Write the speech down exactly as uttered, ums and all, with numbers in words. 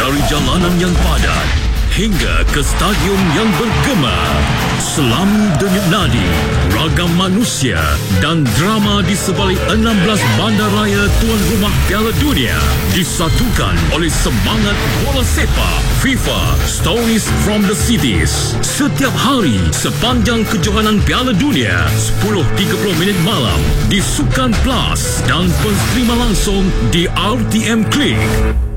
Dari jalanan yang padat hingga ke stadium yang bergema, selami denyut nadi, ragam manusia dan drama di sebalik enam belas bandaraya tuan rumah Piala Dunia disatukan oleh semangat bola sepak FIFA Stories from the Cities. Setiap hari sepanjang kejohanan Piala Dunia sepuluh tiga puluh minit malam di Sukan Plus dan pensterima langsung di R T M Klik.